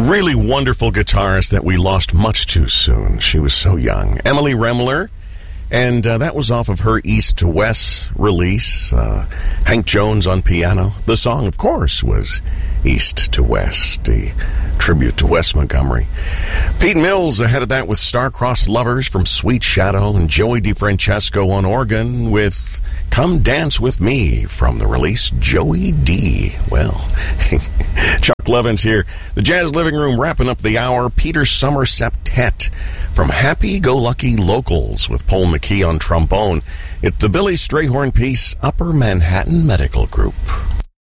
really wonderful guitarist that we lost much too soon. She was so young. Emily Remler. And that was off of her East to West release. Hank Jones on piano. The song, of course, was East to West, a tribute to Wes Montgomery. Pete Mills ahead of that with Star-Crossed Lovers from Sweet Shadow, and Joey DeFrancesco on organ with Come Dance With Me from the release Joey D. Well, Chuck Levins here. The Jazz Living Room wrapping up the hour. Peter Summer Septet from Happy Go Lucky Locals with Paul McKee on trombone. It's the Billy Strayhorn piece, Upper Manhattan Medical Group.